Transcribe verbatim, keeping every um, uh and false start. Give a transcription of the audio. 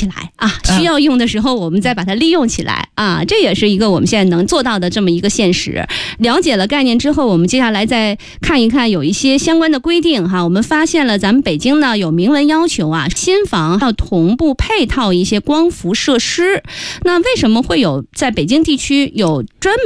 起来啊，需要用的时候我们再把它利用起来啊，这也是一个我们现在能做到的这么一个现实。了解了概念之后，我们接下来再看一看有一些相关的规定哈。我们发现了咱们北京呢有明文要求啊，新房要同步配套一些光伏设施。那为什么会有在北京地区有专门